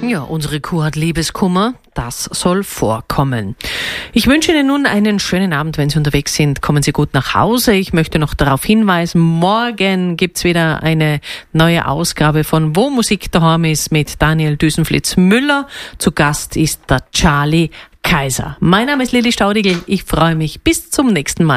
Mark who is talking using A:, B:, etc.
A: Ja, unsere Kuh hat Liebeskummer. Das soll vorkommen. Ich wünsche Ihnen nun einen schönen Abend, wenn Sie unterwegs sind. Kommen Sie gut nach Hause. Ich möchte noch darauf hinweisen, morgen gibt's wieder eine neue Ausgabe von Wo Musik daheim ist mit Daniel Düsenflitz-Müller. Zu Gast ist der Charlie Kaiser. Mein Name ist Lilly Staudigl. Ich freue mich. Bis zum nächsten Mal.